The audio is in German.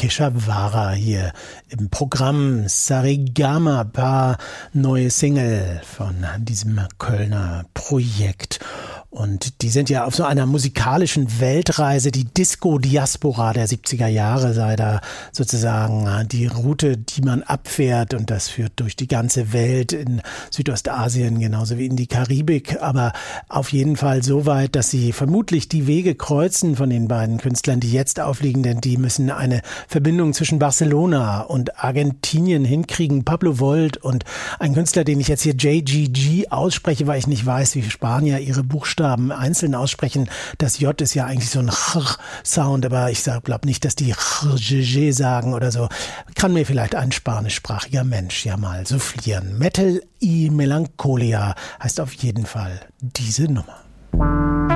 Keshavara hier im Programm. Sarigama, paar neue Single von diesem Kölner Projekt. Und die sind ja auf so einer musikalischen Weltreise. Die Disco-Diaspora der 70er Jahre sei da sozusagen die Route, die man abfährt. Und das führt durch die ganze Welt in Südostasien genauso wie in die Karibik. Aber auf jeden Fall so weit, dass sie vermutlich die Wege kreuzen von den beiden Künstlern, die jetzt aufliegen. Denn die müssen eine Verbindung zwischen Barcelona und Argentinien hinkriegen. Pablo Volt und ein Künstler, den ich jetzt hier JGG ausspreche, weil ich nicht weiß, wie Spanier ihre Buchstaben einzeln aussprechen. Das J ist ja eigentlich so ein Ch-Sound, aber ich glaube nicht, dass die Ch-G sagen oder so. Kann mir vielleicht ein spanischsprachiger Mensch ja mal soufflieren. Metal y Melancholia heißt auf jeden Fall diese Nummer.